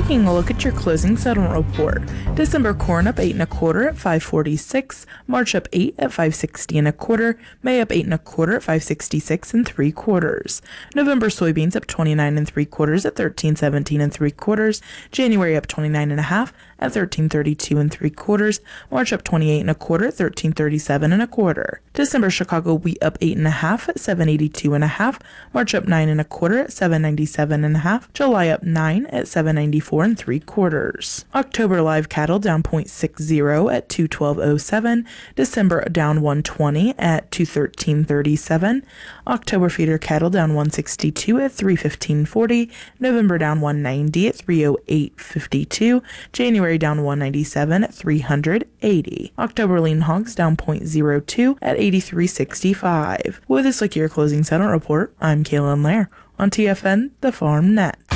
Taking a look at your closing settlement report. December corn up 8 1/4 at $5.46, March up 8 at $5.60 1/4, May up 8 1/4 at $5.66 3/4. November soybeans up 29 3/4 at $13.17 3/4, January up 29 1/2 at $13.32 3/4, March up 28 1/4 at $13.37 1/4. December Chicago wheat up 8 1/2 at $7.82 1/2, March up 9 1/4 at $7.97 1/2, July up 9 at $7.94 3/4. October live cattle down 0.60 at $212.07, December down 120 at $213.37, October feeder cattle down 162 at $315.40, November down 190 at $308.52, January down 197 at $380. October lean hogs down 0.02 at $83.65. With this look at your closing settlement report, I'm Kaylin Lair on TFN, the Farm Net.